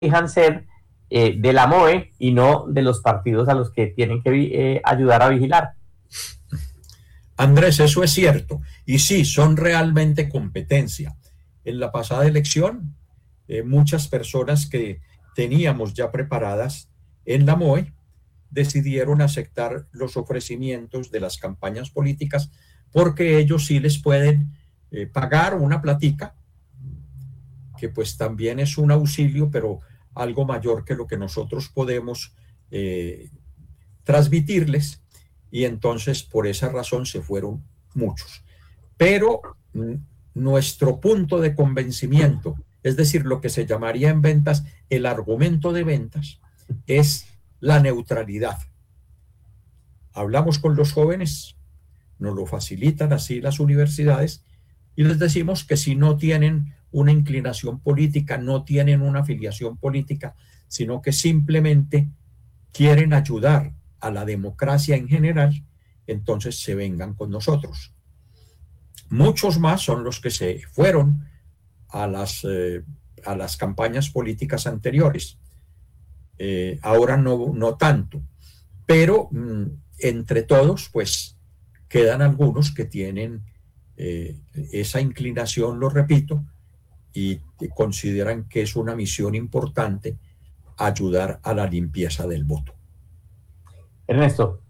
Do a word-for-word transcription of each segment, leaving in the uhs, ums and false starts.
elijan ser eh, de la M O E y no de los partidos a los que tienen que eh, ayudar a vigilar. Andrés, eso es cierto. Y sí, son realmente competencia. En la pasada elección, eh, muchas personas que teníamos ya preparadas en la M O E decidieron aceptar los ofrecimientos de las campañas políticas porque ellos sí les pueden eh, pagar una platica, que pues también es un auxilio, pero algo mayor que lo que nosotros podemos eh, transmitirles, y entonces por esa razón se fueron muchos. Pero mm, nuestro punto de convencimiento, es decir, lo que se llamaría en ventas el argumento de ventas, es la neutralidad. Hablamos con los jóvenes, nos lo facilitan así las universidades, y les decimos que si no tienen una inclinación política, no tienen una afiliación política, sino que simplemente quieren ayudar a la democracia en general, entonces se vengan con nosotros. Muchos más son los que se fueron a las, eh, a las campañas políticas anteriores. Eh, ahora no, no tanto, pero mmm, entre todos, pues quedan algunos que tienen eh, esa inclinación, lo repito, y consideran que es una misión importante ayudar a la limpieza del voto. Ernesto.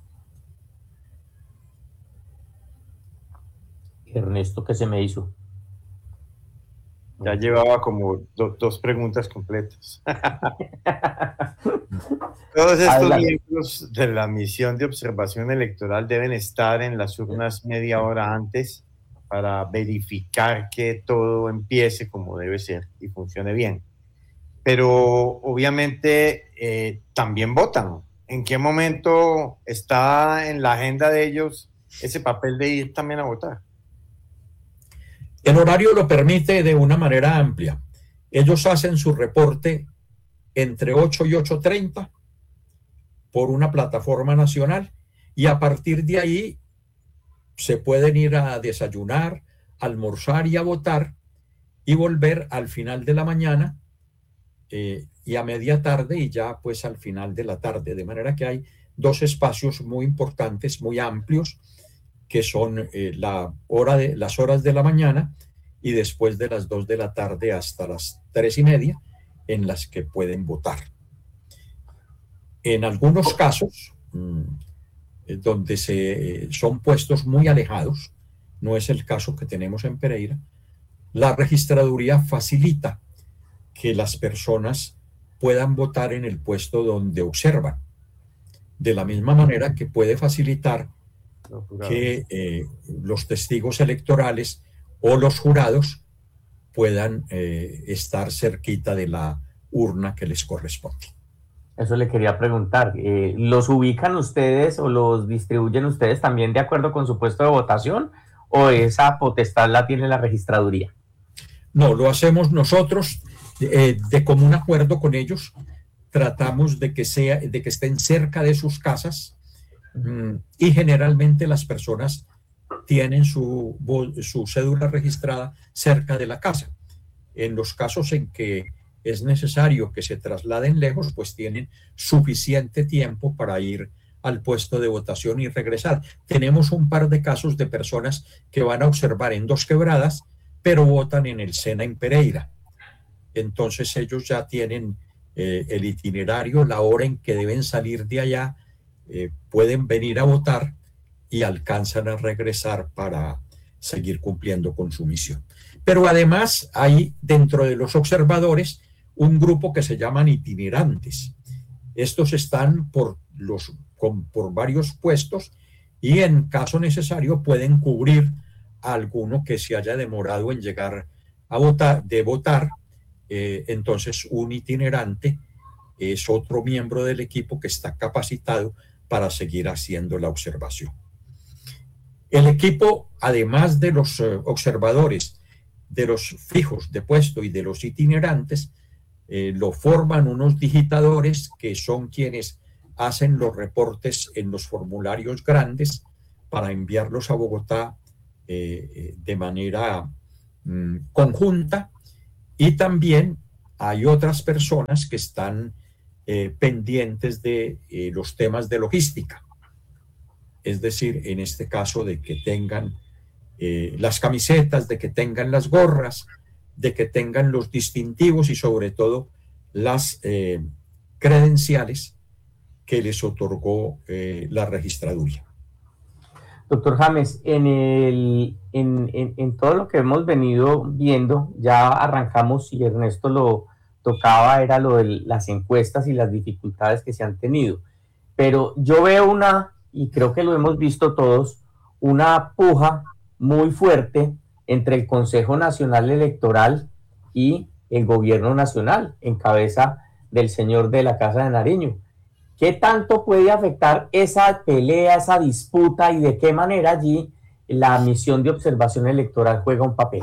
Ernesto, ¿qué se me hizo? Ya llevaba como do, dos preguntas completas. Todos estos Adelante. miembros de la misión de observación electoral deben estar en las urnas media hora antes para verificar que todo empiece como debe ser y funcione bien. Pero obviamente eh, también votan. ¿En qué momento está en la agenda de ellos ese papel de ir también a votar? El horario lo permite de una manera amplia. Ellos hacen su reporte entre ocho y ocho treinta por una plataforma nacional, y a partir de ahí se pueden ir a desayunar, almorzar y a votar, y volver al final de la mañana eh, y a media tarde, y ya pues al final de la tarde. De manera que hay dos espacios muy importantes, muy amplios, que son eh, la hora de, las horas de la mañana y después de las dos de la tarde hasta las tres y media, en las que pueden votar. En algunos casos, mmm, donde se, eh, son puestos muy alejados, no es el caso que tenemos en Pereira, la registraduría facilita que las personas puedan votar en el puesto donde observan, de la misma manera que puede facilitar que eh, los testigos electorales o los jurados puedan eh, estar cerquita de la urna que les corresponde. Eso le quería preguntar, eh, ¿los ubican ustedes o los distribuyen ustedes también de acuerdo con su puesto de votación, o esa potestad la tiene la registraduría? No, lo hacemos nosotros eh, de común acuerdo con ellos. Tratamos de que, sea, de que estén cerca de sus casas, mmm, y generalmente las personas tienen su, su cédula registrada cerca de la casa. En los casos en que es necesario que se trasladen lejos, pues tienen suficiente tiempo para ir al puesto de votación y regresar. Tenemos un par de casos de personas que van a observar en Dos Quebradas, pero votan en el SENA en Pereira. Entonces ellos ya tienen eh, el itinerario, la hora en que deben salir de allá, eh, pueden venir a votar y alcanzan a regresar para seguir cumpliendo con su misión. Pero además hay dentro de los observadores un grupo que se llaman itinerantes. Estos están por, los, con, por varios puestos, y en caso necesario pueden cubrir a alguno que se haya demorado en llegar a votar, de votar. Eh, entonces un itinerante es otro miembro del equipo que está capacitado para seguir haciendo la observación. El equipo, además de los eh, observadores, de los fijos de puesto y de los itinerantes, eh, lo forman unos digitadores que son quienes hacen los reportes en los formularios grandes para enviarlos a Bogotá eh, de manera mmm, conjunta, y también hay otras personas que están eh, pendientes de eh, los temas de logística. Es decir, en este caso de que tengan eh, las camisetas, de que tengan las gorras, de que tengan los distintivos y sobre todo las eh, credenciales que les otorgó eh, la registraduría. Doctor James, en, el, en, en, en todo lo que hemos venido viendo, ya arrancamos y Ernesto lo tocaba, era lo de las encuestas y las dificultades que se han tenido. Pero yo veo una, y creo que lo hemos visto todos, una puja muy fuerte entre el Consejo Nacional Electoral y el Gobierno Nacional, en cabeza del señor de la Casa de Nariño. ¿Qué tanto puede afectar esa pelea, esa disputa y de qué manera allí la misión de observación electoral juega un papel?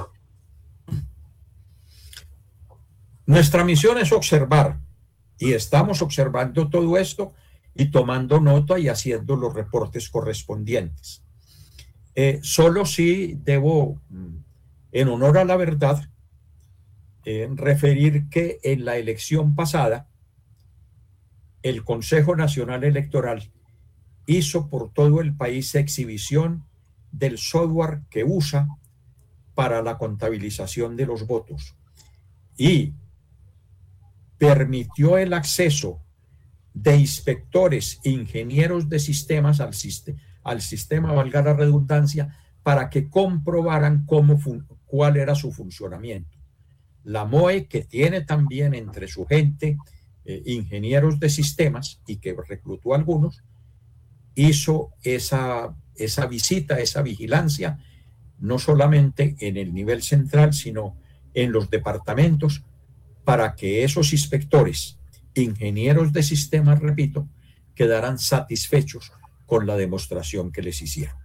Nuestra misión es observar y estamos observando todo esto y tomando nota y haciendo los reportes correspondientes. Eh, solo sí debo, en honor a la verdad, eh, referir que en la elección pasada el Consejo Nacional Electoral hizo por todo el país exhibición del software que usa para la contabilización de los votos y permitió el acceso de inspectores, ingenieros de sistemas al, sistema, al sistema, valga la redundancia, para que comprobaran cómo cuál era su funcionamiento. La M O E, que tiene también entre su gente eh, ingenieros de sistemas y que reclutó a algunos, hizo esa, esa visita, esa vigilancia, no solamente en el nivel central, sino en los departamentos, para que esos inspectores, ingenieros de sistemas, repito, quedaran satisfechos con la demostración que les hicieron.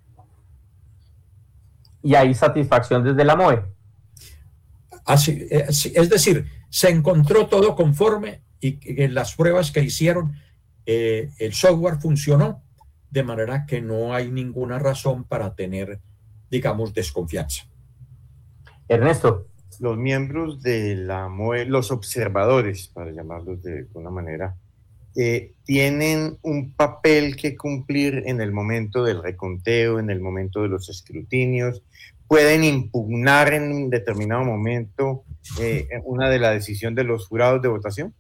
¿Y hay satisfacción desde la M O E? Así, es decir, se encontró todo conforme y en las pruebas que hicieron eh, el software funcionó, de manera que no hay ninguna razón para tener, digamos, desconfianza. Ernesto. Los miembros de la M O E, los observadores, para llamarlos de alguna manera, eh, tienen un papel que cumplir en el momento del reconteo, en el momento de los escrutinios, pueden impugnar en un determinado momento eh, una de la decisión de los jurados de votación.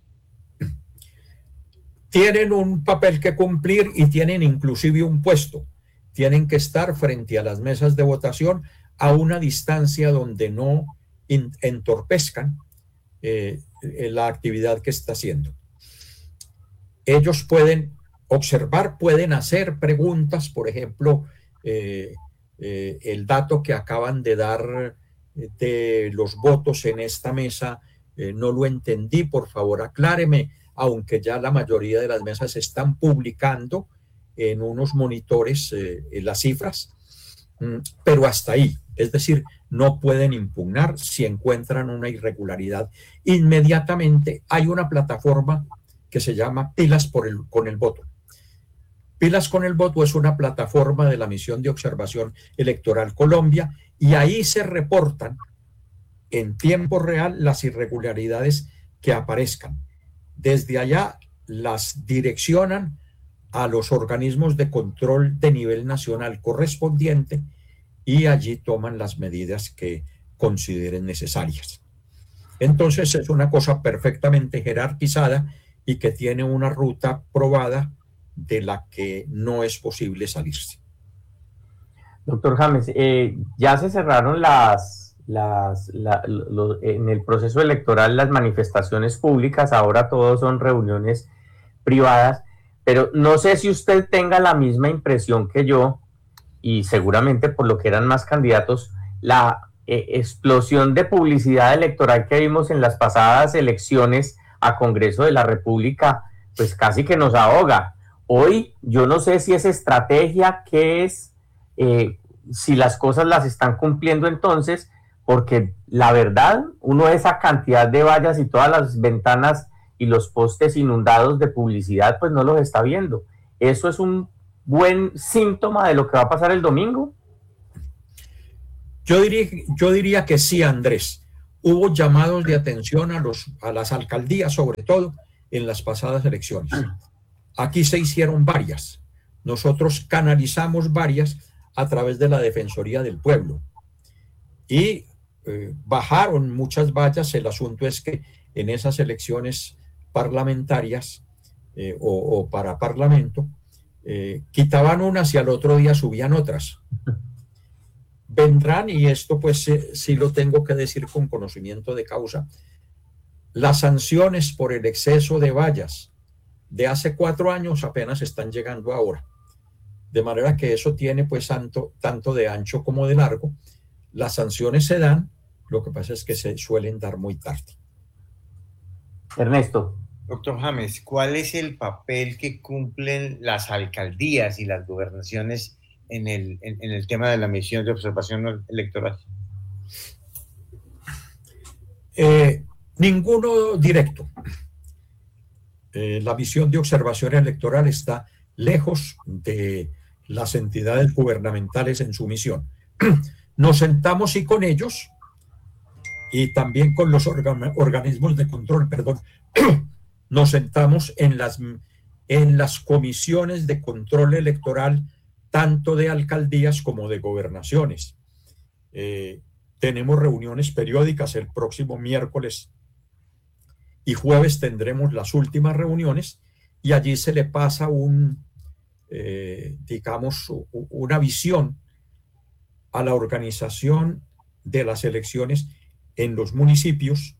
Tienen un papel que cumplir y tienen inclusive un puesto. Tienen que estar frente a las mesas de votación a una distancia donde no entorpezcan eh, la actividad que está haciendo. Ellos pueden observar, pueden hacer preguntas, por ejemplo, eh, eh, el dato que acaban de dar de los votos en esta mesa, eh, no lo entendí, por favor acláreme, aunque ya la mayoría de las mesas están publicando en unos monitores eh, las cifras, pero hasta ahí. Es decir, no pueden impugnar si encuentran una irregularidad. Inmediatamente hay una plataforma que se llama Pilas por el, con el Voto. Pilas con el Voto es una plataforma de la Misión de Observación Electoral Colombia y ahí se reportan en tiempo real las irregularidades que aparezcan. Desde allá las direccionan a los organismos de control de nivel nacional correspondiente y allí toman las medidas que consideren necesarias. Entonces es una cosa perfectamente jerarquizada y que tiene una ruta probada de la que no es posible salirse. Doctor James, eh, ya se cerraron las, las la, lo, en el proceso electoral las manifestaciones públicas, ahora todos son reuniones privadas, pero no sé si usted tenga la misma impresión que yo, y seguramente por lo que eran más candidatos, la eh, explosión de publicidad electoral que vimos en las pasadas elecciones a Congreso de la República, pues casi que nos ahoga. Hoy yo no sé si es estrategia, qué es, eh, si las cosas las están cumpliendo entonces, porque la verdad, uno de esa cantidad de vallas y todas las ventanas y los postes inundados de publicidad, pues no los está viendo. Eso es un buen síntoma de lo que va a pasar el domingo. Yo diría, yo diría que sí, Andrés, hubo llamados de atención a, los, a las alcaldías, sobre todo en las pasadas elecciones. Aquí se hicieron varias. Nosotros canalizamos varias a través de la Defensoría del Pueblo. Y eh, bajaron muchas vallas. El asunto es que en esas elecciones parlamentarias eh, o, o para parlamento, eh, quitaban unas y al otro día subían otras. Vendrán, y esto pues eh, sí lo tengo que decir con conocimiento de causa, las sanciones por el exceso de vallas de hace cuatro años apenas están llegando ahora. De manera que eso tiene pues tanto, tanto de ancho como de largo. Las sanciones se dan, lo que pasa es que se suelen dar muy tarde. Ernesto. Doctor James, ¿cuál es el papel que cumplen las alcaldías y las gobernaciones en el, en, en el tema de la misión de observación electoral? Eh, ninguno directo. Eh, la misión de observación electoral está lejos de las entidades gubernamentales en su misión. Nos sentamos y con ellos y también con los organ organismos de control, perdón, nos sentamos en las, en las comisiones de control electoral, tanto de alcaldías como de gobernaciones. Eh, tenemos reuniones periódicas. El próximo miércoles y jueves tendremos las últimas reuniones y allí se le pasa un, eh, digamos, una visión a la organización de las elecciones en los municipios,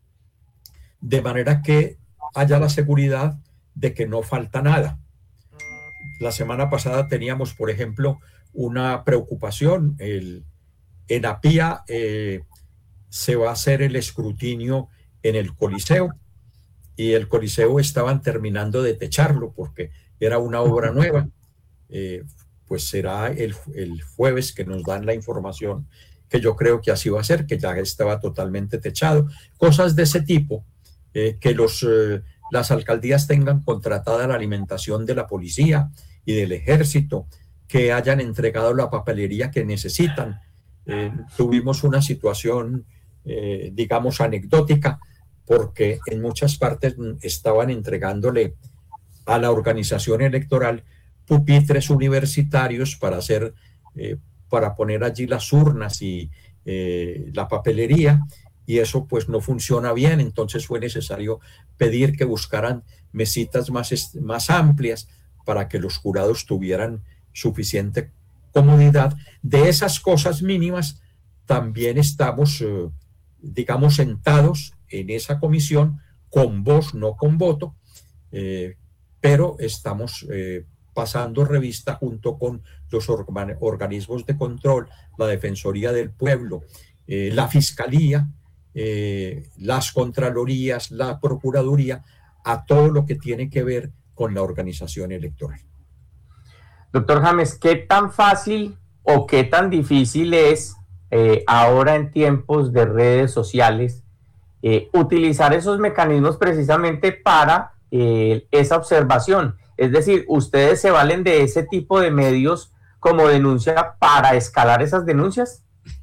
de manera que haya la seguridad de que no falta nada. La semana pasada teníamos, por ejemplo, una preocupación. El, en Apía eh, se va a hacer el escrutinio en el Coliseo, y el Coliseo estaban terminando de techarlo porque era una obra nueva. Eh, pues será el, el jueves que nos dan la información, que yo creo que así va a ser, que ya estaba totalmente techado. Cosas de ese tipo, eh, que los, eh, las alcaldías tengan contratada la alimentación de la policía y del ejército, que hayan entregado la papelería que necesitan. Eh, tuvimos una situación, eh, digamos, anecdótica, porque en muchas partes estaban entregándole a la organización electoral pupitres universitarios para hacer, eh, para poner allí las urnas y eh, la papelería, y eso pues no funciona bien. Entonces fue necesario pedir que buscaran mesitas más, más amplias para que los jurados tuvieran suficiente comodidad. De esas cosas mínimas también estamos, eh, digamos, sentados en esa comisión, con voz, no con voto, eh, pero estamos eh, pasando revista junto con los organ organismos de control, la Defensoría del Pueblo, eh, la Fiscalía, eh, las Contralorías, la Procuraduría, a todo lo que tiene que ver con la organización electoral. Doctor James, ¿qué tan fácil o qué tan difícil es eh, ahora en tiempos de redes sociales eh, utilizar esos mecanismos precisamente para eh, esa observación? Es decir, ¿ustedes se valen de ese tipo de medios como denuncia para escalar esas denuncias?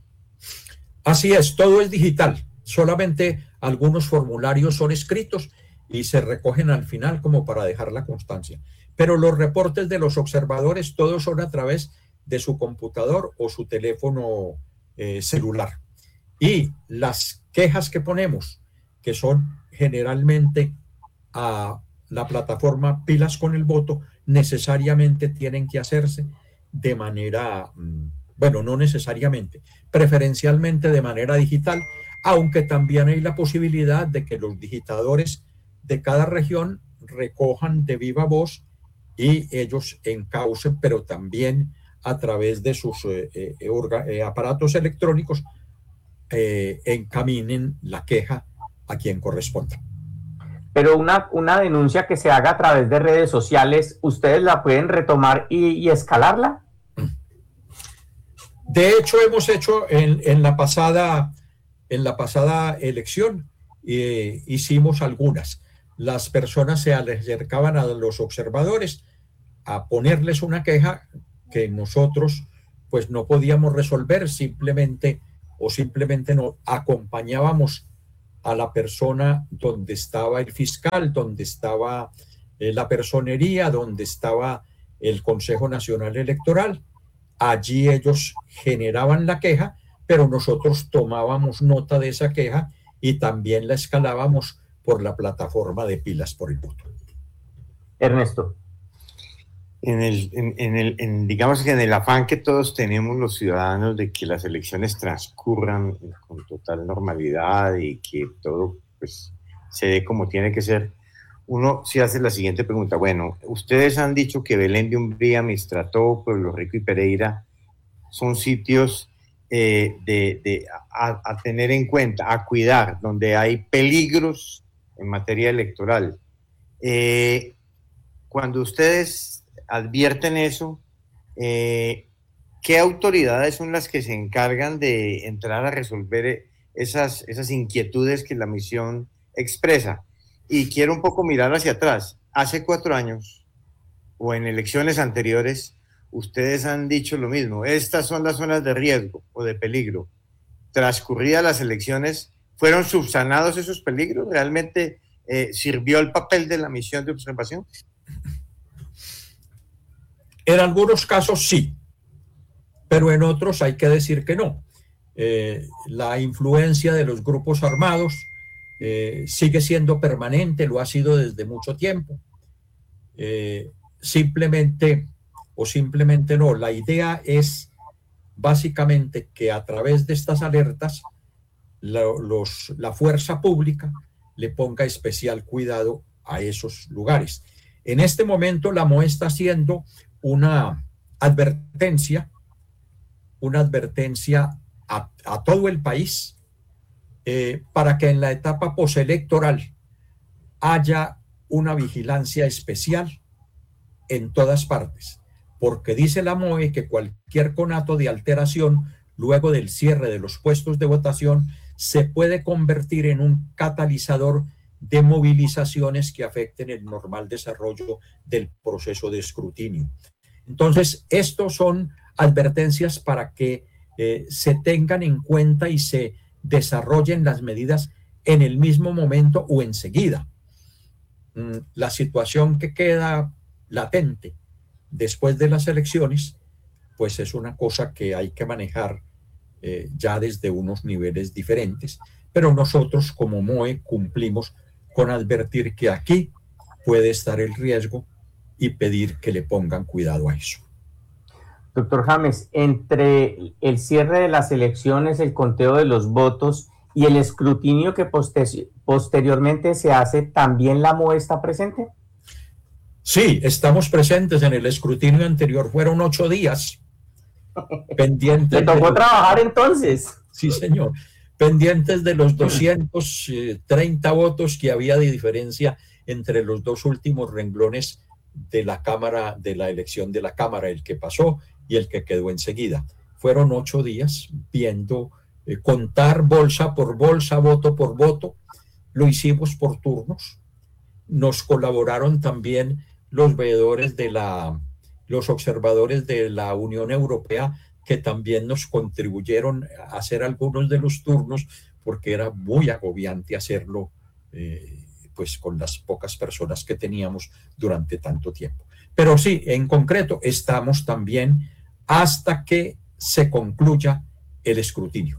Así es, todo es digital. Solamente algunos formularios son escritos y se recogen al final como para dejar la constancia. Pero los reportes de los observadores todos son a través de su computador o su teléfono eh, celular. Y las quejas que ponemos, que son generalmente a la plataforma Pilas con el Voto, necesariamente tienen que hacerse de manera, bueno, no necesariamente, preferencialmente de manera digital, aunque también hay la posibilidad de que los digitadores de cada región recojan de viva voz y ellos encaucen, pero también a través de sus eh, eh, orga, eh, aparatos electrónicos eh, encaminen la queja a quien corresponda. Pero una, una denuncia que se haga a través de redes sociales, ¿ustedes la pueden retomar y, y escalarla? De hecho, hemos hecho en, en, la, pasada, en la pasada elección, eh, hicimos algunas. Las personas se acercaban a los observadores a ponerles una queja que nosotros pues no podíamos resolver, simplemente o simplemente no acompañábamos a la persona donde estaba el fiscal, donde estaba eh, la personería, donde estaba el Consejo Nacional Electoral. Allí ellos generaban la queja, pero nosotros tomábamos nota de esa queja y también la escalábamos por la plataforma de Pilas por el Voto. Ernesto. En el, en, en el, en, digamos que en el afán que todos tenemos los ciudadanos de que las elecciones transcurran con total normalidad y que todo pues se dé como tiene que ser, uno se hace la siguiente pregunta. Bueno, ustedes han dicho que Belén de Umbría, Mistrató, Pueblo Rico y Pereira son sitios eh, de, de a, a tener en cuenta, a cuidar, donde hay peligros en materia electoral. Eh, cuando ustedes advierten eso, eh, ¿qué autoridades son las que se encargan de entrar a resolver esas, esas inquietudes que la misión expresa? Y quiero un poco mirar hacia atrás. Hace cuatro años, o en elecciones anteriores, ustedes han dicho lo mismo. Estas son las zonas de riesgo o de peligro. Transcurridas las elecciones, ¿fueron subsanados esos peligros? ¿Realmente eh, sirvió el papel de la misión de observación? En algunos casos sí, pero en otros hay que decir que no. Eh, la influencia de los grupos armados eh, sigue siendo permanente, lo ha sido desde mucho tiempo. Eh, simplemente, o simplemente no, la idea es básicamente que a través de estas alertas la, los, la fuerza pública le ponga especial cuidado a esos lugares. En este momento la M O E está haciendo una advertencia, una advertencia a, a todo el país eh, para que en la etapa postelectoral haya una vigilancia especial en todas partes, porque dice la M O E que cualquier conato de alteración luego del cierre de los puestos de votación se puede convertir en un catalizador de movilizaciones que afecten el normal desarrollo del proceso de escrutinio. Entonces, estos son advertencias para que eh, se tengan en cuenta y se desarrollen las medidas en el mismo momento o enseguida. Mm, la situación que queda latente después de las elecciones, pues es una cosa que hay que manejar eh, ya desde unos niveles diferentes, pero nosotros como M O E cumplimos con advertir que aquí puede estar el riesgo y pedir que le pongan cuidado a eso. Doctor James, entre el cierre de las elecciones, el conteo de los votos y el escrutinio que poster- posteriormente se hace, ¿también la M O E está presente? Sí, estamos presentes en el escrutinio anterior, fueron ocho días pendientes. ¿Le tocó de... trabajar entonces? Sí, señor. Pendientes de los doscientos treinta votos que había de diferencia entre los dos últimos renglones de la Cámara, de la elección de la Cámara, el que pasó y el que quedó enseguida. Fueron ocho días viendo, eh, contar bolsa por bolsa, voto por voto. Lo hicimos por turnos. Nos colaboraron también los veedores de la, los observadores de la Unión Europea, que también nos contribuyeron a hacer algunos de los turnos, porque era muy agobiante hacerlo eh, pues con las pocas personas que teníamos durante tanto tiempo. Pero sí, en concreto, estamos también hasta que se concluya el escrutinio.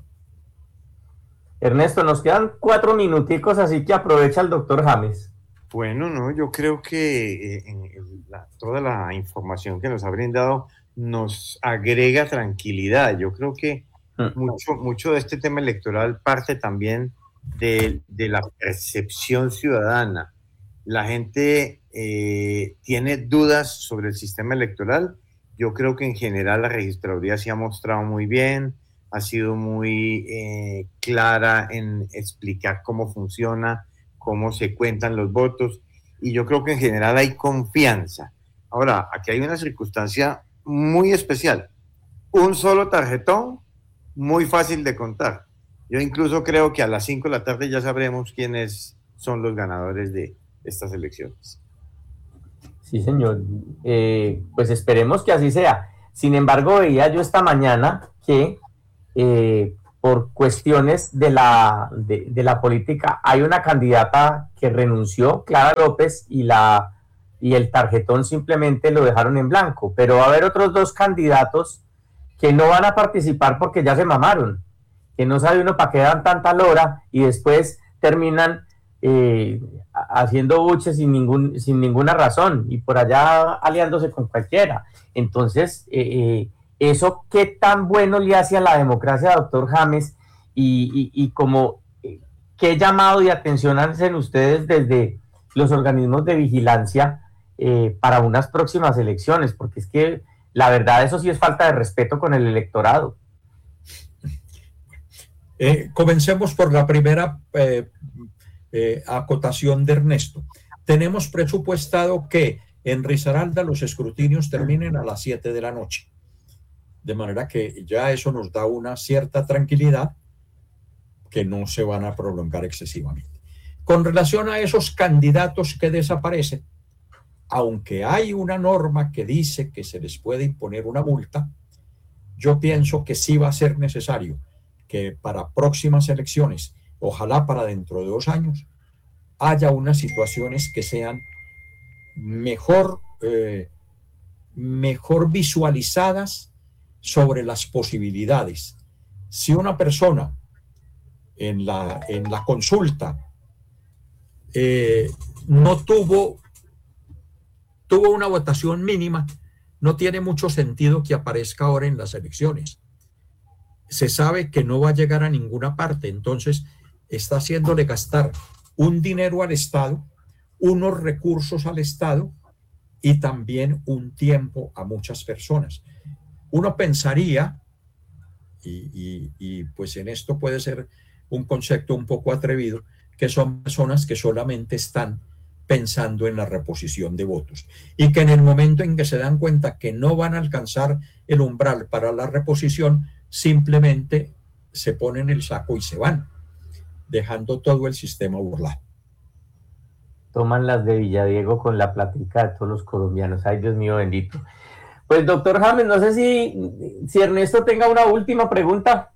Ernesto, nos quedan cuatro minuticos, así que aprovecha el doctor James. Bueno, no, yo creo que eh, en, en la, toda la información que nos ha brindado nos agrega tranquilidad. Yo creo que mucho, mucho de este tema electoral parte también de, de la percepción ciudadana. La gente eh, tiene dudas sobre el sistema electoral. Yo creo que en general la registraduría se ha mostrado muy bien, ha sido muy eh, clara en explicar cómo funciona, cómo se cuentan los votos, y yo creo que en general hay confianza. Ahora, aquí hay una circunstancia muy especial. Un solo tarjetón, muy fácil de contar. Yo incluso creo que a las cinco de la tarde ya sabremos quiénes son los ganadores de estas elecciones. Sí, señor. Eh, pues esperemos que así sea. Sin embargo, veía yo esta mañana que, eh, por cuestiones de la, de, de la política, hay una candidata que renunció, Clara López, y, la, y el tarjetón simplemente lo dejaron en blanco, pero va a haber otros dos candidatos que no van a participar porque ya se mamaron, que no sabe uno para qué dan tanta lora y después terminan eh, haciendo buches sin, ningún, sin ninguna razón y por allá aliándose con cualquiera. Entonces, eh, eh, ¿eso qué tan bueno le hace a la democracia, doctor James? Y, y, y como, eh, ¿qué llamado de atención hacen ustedes desde los organismos de vigilancia eh, para unas próximas elecciones? Porque es que la verdad eso sí es falta de respeto con el electorado. Eh, comencemos por la primera eh, eh, acotación de Ernesto. Tenemos presupuestado que en Risaralda los escrutinios terminen a las siete de la noche. De manera que ya eso nos da una cierta tranquilidad que no se van a prolongar excesivamente. Con relación a esos candidatos que desaparecen, aunque hay una norma que dice que se les puede imponer una multa, yo pienso que sí va a ser necesario que para próximas elecciones, ojalá para dentro de dos años, haya unas situaciones que sean mejor, eh, mejor visualizadas sobre las posibilidades. Si una persona en la, en la consulta eh, no tuvo, tuvo una votación mínima, no tiene mucho sentido que aparezca ahora en las elecciones. Se sabe que no va a llegar a ninguna parte, entonces está haciéndole gastar un dinero al Estado, unos recursos al Estado y también un tiempo a muchas personas. Uno pensaría, y, y, y pues en esto puede ser un concepto un poco atrevido, que son personas que solamente están pensando en la reposición de votos y que en el momento en que se dan cuenta que no van a alcanzar el umbral para la reposición, simplemente se ponen el saco y se van, dejando todo el sistema burlado. Toman las de Villadiego con la plática de todos los colombianos. Ay, Dios mío bendito. Pues, doctor James, no sé si, si Ernesto tenga una última pregunta.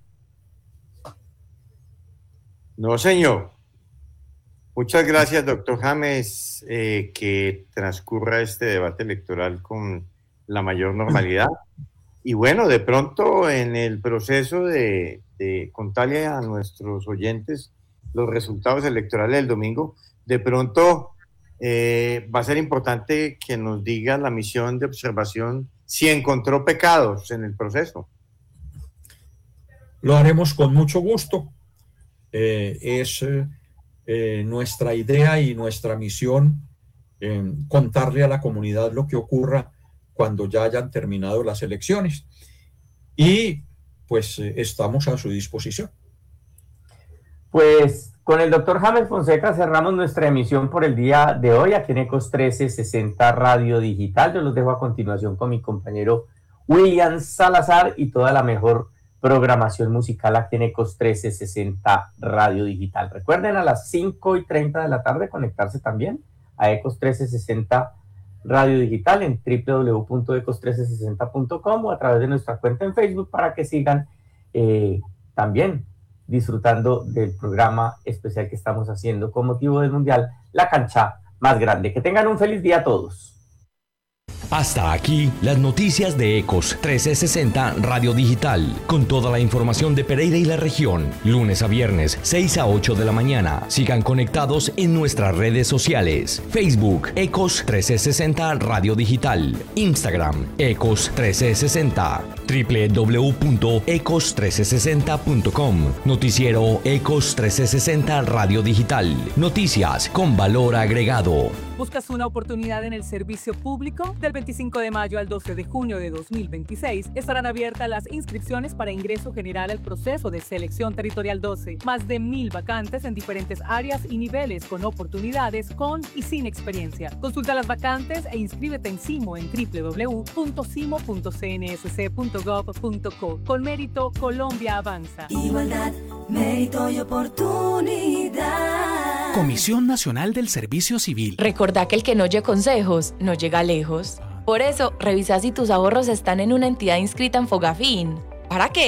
No, señor. Muchas gracias, doctor James, eh, que transcurra este debate electoral con la mayor normalidad. Y bueno, de pronto en el proceso de, de contarle a nuestros oyentes los resultados electorales del domingo, de pronto eh, va a ser importante que nos diga la misión de observación si encontró pecados en el proceso. Lo haremos con mucho gusto. Eh, es eh, nuestra idea y nuestra misión eh, contarle a la comunidad lo que ocurra cuando ya hayan terminado las elecciones. Y pues eh, estamos a su disposición. Pues con el doctor James Fonseca cerramos nuestra emisión por el día de hoy aquí en Ecos trece sesenta Radio Digital. Yo los dejo a continuación con mi compañero William Salazar y toda la mejor programación musical aquí en Ecos trece sesenta Radio Digital. Recuerden a las cinco y treinta de la tarde conectarse también a Ecos trece sesenta Radio Digital en doble u doble u doble u punto ecos trece sesenta punto com o a través de nuestra cuenta en Facebook para que sigan eh, también disfrutando del programa especial que estamos haciendo con motivo del Mundial, La Cancha Más Grande. Que tengan un feliz día a todos. Hasta aquí las noticias de Ecos trece sesenta Radio Digital, con toda la información de Pereira y la región, lunes a viernes, seis a ocho de la mañana. Sigan conectados en nuestras redes sociales, Facebook, Ecos trece sesenta Radio Digital, Instagram, Ecos trece sesenta, doble u doble u doble u punto ecos trece sesenta punto com, noticiero Ecos trece sesenta Radio Digital, noticias con valor agregado. ¿Buscas una oportunidad en el servicio público? Del veinticinco de mayo al doce de junio de dos mil veintiséis estarán abiertas las inscripciones para ingreso general al proceso de selección territorial doce. Más de mil vacantes en diferentes áreas y niveles con oportunidades con y sin experiencia. Consulta las vacantes e inscríbete en SIMO en doble u doble u doble u punto simo punto c n s c punto gov punto co. Con mérito, Colombia avanza. Igualdad, mérito y oportunidad. Comisión Nacional del Servicio Civil. Recordá que el que no oye consejos no llega lejos. Por eso, revisa si tus ahorros están en una entidad inscrita en Fogafín. ¿Para qué?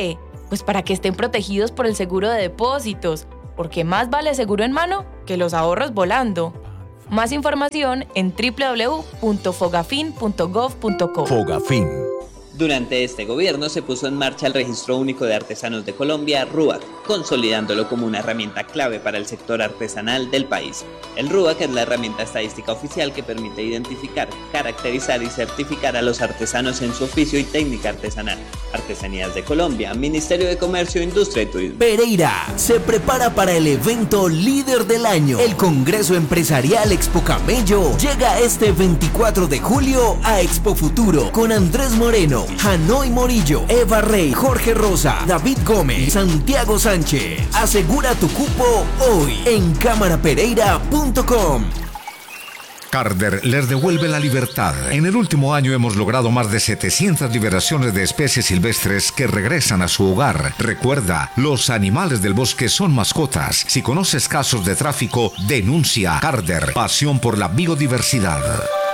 Pues para que estén protegidos por el seguro de depósitos, porque más vale seguro en mano que los ahorros volando. Más información en doble u doble u doble u punto fogafin punto gov punto co. Fogafin. Durante este gobierno se puso en marcha el Registro Único de Artesanos de Colombia, RUAC, consolidándolo como una herramienta clave para el sector artesanal del país. El RUAC es la herramienta estadística oficial que permite identificar, caracterizar y certificar a los artesanos en su oficio y técnica artesanal. Artesanías de Colombia, Ministerio de Comercio, Industria y Turismo. Pereira se prepara para el evento líder del año. El Congreso Empresarial Expo Camello llega este veinticuatro de julio a Expo Futuro con Andrés Moreno, Hanoi Morillo, Eva Rey, Jorge Rosa, David Gómez y Santiago Sánchez. Asegura tu cupo hoy en cámara pereira punto com. Carder les devuelve la libertad. En el último año hemos logrado más de setecientas liberaciones de especies silvestres que regresan a su hogar. Recuerda, los animales del bosque son mascotas. Si conoces casos de tráfico, denuncia. Carder, pasión por la biodiversidad.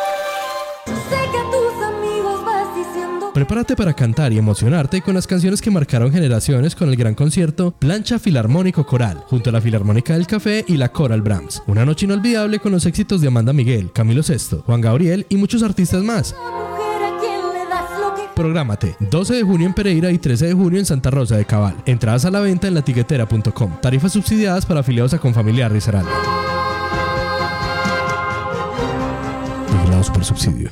Prepárate para cantar y emocionarte con las canciones que marcaron generaciones con el gran concierto Plancha Filarmónico Coral, junto a la Filarmónica del Café y la Coral Brahms. Una noche inolvidable con los éxitos de Amanda Miguel, Camilo Sesto, Juan Gabriel y muchos artistas más. Prográmate doce de junio en Pereira y trece de junio en Santa Rosa de Cabal. Entradas a la venta en latiguetera punto com. Tarifas subsidiadas para afiliados a Confamiliar Risaralda. Vigilados por subsidio.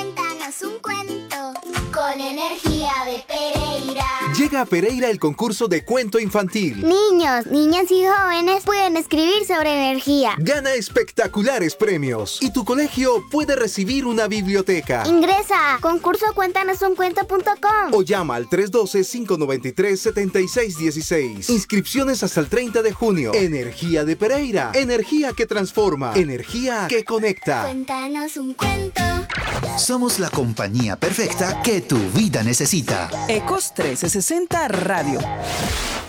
Con energía de Pereira. Llega a Pereira el concurso de cuento infantil. Niños, niñas y jóvenes pueden escribir sobre energía. Gana espectaculares premios y tu colegio puede recibir una biblioteca. Ingresa a concurso cuéntanos un cuento punto com o llama al tres uno dos, cinco nueve tres, siete seis uno seis. Inscripciones hasta el treinta de junio. Energía de Pereira. Energía que transforma. Energía que conecta. Cuéntanos un cuento. Somos la compañía perfecta que tu vida necesita. Ecos trescientos sesenta Radio.